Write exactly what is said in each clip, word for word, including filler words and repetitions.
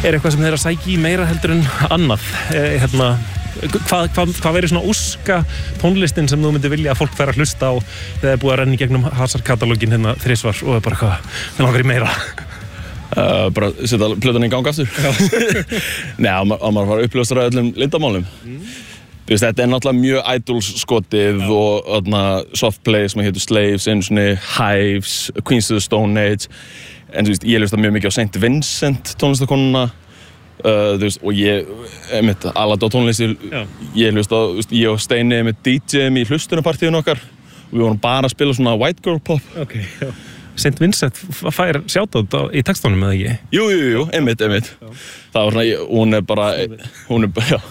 er eitthvað sem þeir að sækja í meira heldur en annað eh, hérna, hvað, hvað, hvað verið svona úska tónlistin sem þú myndir vilja að fólk færa að hlusta á þegar það er búið að renna í gegnum Hazard-katalógin hérna þrisvar og er bara hvað, við langar í meira uh, bara setja plötuna í gang aftur Nei, að maður fara að uppljóstra öllum lindamálum mm. Þú veist, þetta er náttúrulega mjög Idols-skotið ja. Og öðna, soft play sem heitir Slaves, einhverjum Hives, Queens of the Stone Age en þú veist, ég hlusta mjög mikið á Saint Vincent tónlistakonuna uh, þú veist, og ég, einmitt, alada á tónlistir ja. Ég hlusta á, þú veist, ég og Steini með D J-um í hlustunarpartíun okkar og við vorum bara að spila svona white girl pop okay, já. Saint Vincent fær shoutout í textunum eða ekki? Jú, jú, jú, einmitt, einmitt já. Það var svona, hún er bara hún er bara, já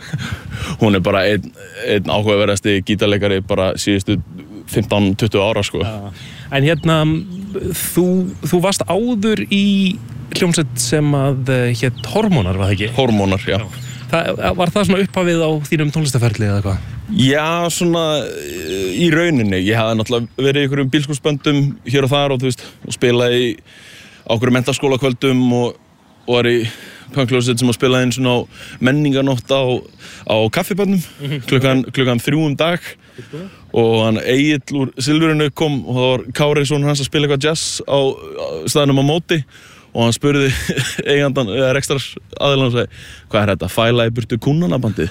hún er bara einn, einn áhugaverðasti gítarleikari bara síðustu fimmtán til tuttugu ára sko. Ja. En hérna þú, þú varst áður í hljómsveit sem að hét Hormónar, var það ekki? Hormónar, já. já. Það, var það svona upphafið á þínum tónlistaferli eða hvað? Já, svona í rauninni. Ég hafði náttúrulega verið í einhverjum bílskúrsböndum hér og þar og þú veist, og spilaði í ákveðum menntaskólakvöldum og, og var í pönkljósið sem að spila inn svona á menningarnótt á, á kaffibönnum klukkan, klukkan þrjú um dag og hann Egill úr Silfurinu kom og það var Kári sonur hans að spila eitthvað jazz á, á staðnum á móti og hann spurði eigandan eða rekstars aðilann og segi hvað er þetta, fæla í burtu kúnanabandið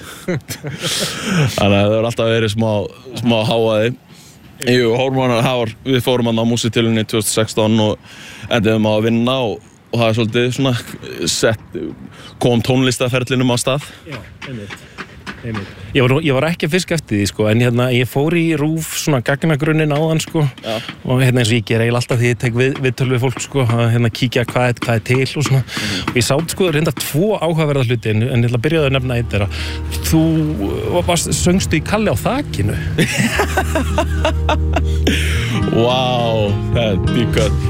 þannig að það var alltaf verið smá, smá háaði Jú, Hormónar, við fórum hann á músitilunni tvö þúsund og sextán og endiðum á að vinna og og það er svolítið svona sett, kom tónlistaferlinum á stað. Já, einmitt, einmitt. Ég var, ég var ekki að fiska eftir því, sko, en hérna, ég fór í RÚV svona gagnagrunnin áðan, sko, Já. Og hérna eins og ég ger eiginlega alltaf því ég tek við, viðtöl við fólk, sko, að hérna kíkja hvað er, hvað er til og svona. Mm. Og ég sátt, sko, reynda tvo áhugaverða hluti, en, en ég ætla að byrja að nefna eitt þeirra. Þú varst, söngstu í Kalli á þakinu. Vá, wow, það er dýrkvæð.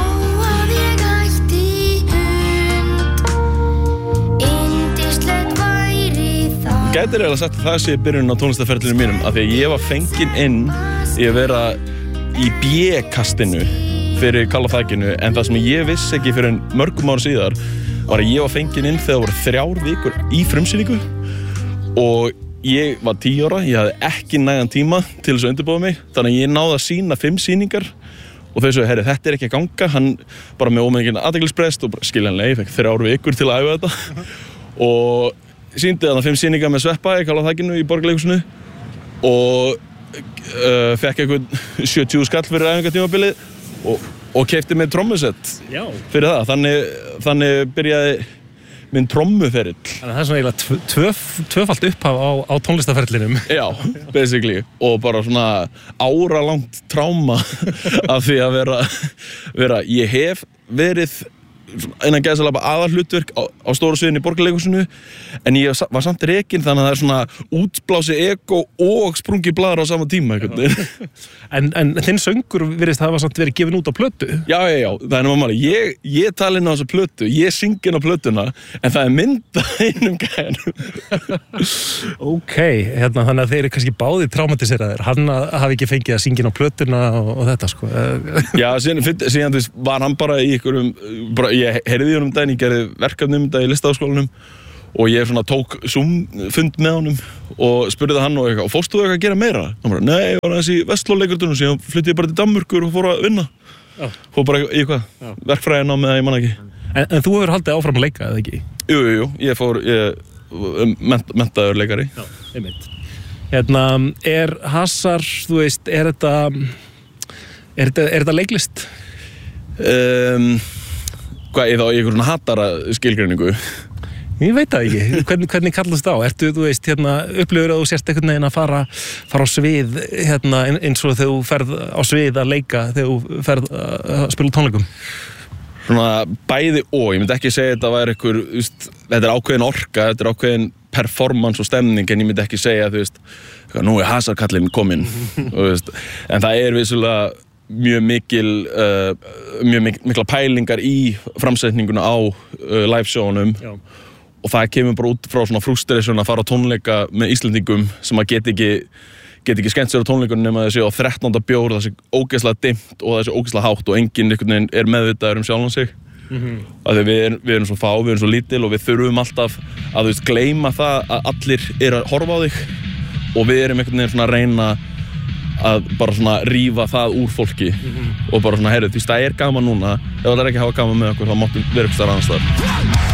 Gætir eiginlega sagt að það sé byrjunin á tónlistaferlinu mínum af því að ég var fenginn inn í að vera í B-kastinu fyrir Kalla þakinu en það sem ég vissi ekki fyrir mörgum ára síðar var að ég var fenginn inn þegar það voru þrjár vikur í frumsýningu og ég var tíu ára, ég hafði ekki nægan tíma til þess að undirbúa mig þannig að ég náði að sýna fimm sýningar og þau svo, herri, þetta er ekki að ganga hann bara með ómenginn athyglisbrest og bara skiljanlega, ég fekk þrjár vikur til að æfa þetta og sýndi þarna fimm sýningar með Sveppa í Kalla þakinu í Borgarleikhúsinu og uh, fekk eitthvað sjötíu skall fyrir æfingatímabilið og, og keypti með trommusett fyrir það. Þannig, þannig byrjaði minn trommuferill. Þannig að það er svona eiginlega tvöf, tvöfalt upphaf á, á tónlistaferlinum. Já, basically. Og bara svona áralangt tráma af því að vera, vera ég hef verið innan gæsalappa aðalhlutverk á, á stóra sviðinu í Borgarleikhúsinu en ég var samt rekinn þannig að það er svona útblási ego og sprungi blaður á sama tíma en, en þinn söngur virðist hafa samt verið gefin út á plötu Já, já, já, það er náttúrulega ég, ég tala inn á þessa plötu, ég syng inn á plötuna en það er mynda einum gæjanum Ok, hérna, þannig að þeir eru kannski báðir traumatiseraðir hann hafi ekki fengið að syngja inn á plötuna og, og þetta sko Já, síðan, síðan var hann bara í einhverjum bara, ég heyrði í honum daginn, ég gerði verkefni um dag í listaháskólanum og ég svona tók Zoom-fund með honum og spurði hann og eitthvað, og fórstu þú eitthvað að gera meira? Hann bara, nei, ég var aðeins í Vestló-leikritunum síðan flytti ég bara til Danmörkur og fór að vinna Já. Fór bara í eitthvað, verkfræðin á með það, ég man ekki En, en þú hefur haldið áfram að leika, eða ekki? Jú, jú, jú, ég fór, ég ment, mentaður leikari Já, einmitt Hérna, er Hazard, þú veist, er þetta er þetta, er þetta leiklist? Um, hvað, ég þá í einhverjum hatara skilgreiningu Ég veit það ekki, hvernig, hvernig kallast það á? Ertu, þú veist, hérna, upplifur að þú sérst einhvern veginn að fara, fara á svið, hérna, eins og þegar þú ferð á svið að leika, þegar þú ferð að spila tónleikum? Svona bæði og, ég myndi ekki segja þetta væri einhver, þú veist, þetta er ákveðin orka, þetta er ákveðin performance og stemning, en ég myndi ekki segja, þú veist, nú er Hazard-kallinn kominn, þú veist, en það er vissulega mjög mikil, uh, mjög mik mikla pælingar í framsetninguna á uh, live-sjónum. Já. Og það kemur bara út frá svona frustration að fara á tónleika með Íslendingum sem að get ekki, get ekki skemmt sér á tónleikunum nema þessi á þrettánda bjór, þessi ógeðslega dimmt og þessi ógeðslega hátt og enginn einhvern veginn er meðvitaður um sjálfan sig. mm-hmm. að við erum, við erum svo fá, við erum svo lítil og við þurfum alltaf að þú veist gleyma það að allir eru að horfa á þig og við erum einhvern veginn svona að reyna að bara svona rífa það úr fólki mm-hmm. og bara svona heyrðu því það er gaman núna ef það er ekki að hafa gaman með okkur þá máttu vera ykkur starf annars þar